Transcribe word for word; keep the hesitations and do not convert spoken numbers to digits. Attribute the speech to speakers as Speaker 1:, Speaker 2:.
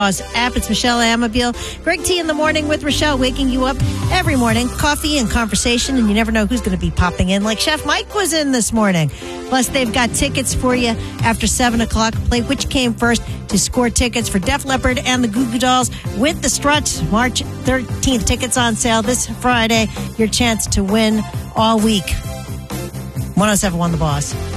Speaker 1: app. It's Michelle Amabile. Greg T in the morning with Rochelle, waking you up every morning. Coffee and conversation, and you never know who's going to be popping in. Like Chef Mike was in this morning. Plus, they've got tickets for you after seven o'clock. Play Which Came First to score tickets for Def Leppard and the Goo Goo Dolls with the Struts. March thirteenth. Tickets on sale this Friday. Your chance to win all week. one oh seven one The Boss.